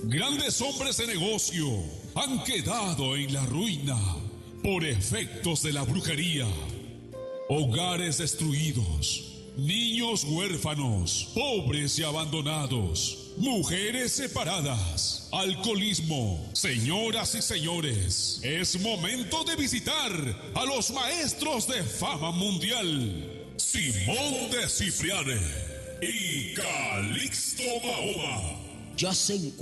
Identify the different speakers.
Speaker 1: Grandes hombres de negocio han quedado en la ruina por efectos de la brujería. Hogares destruidos, niños huérfanos, pobres y abandonados, mujeres separadas, alcoholismo. Señoras y señores, es momento de visitar a los maestros de fama mundial, Simón de Cipriane y Calixto Mahoma.
Speaker 2: Ya se encuentra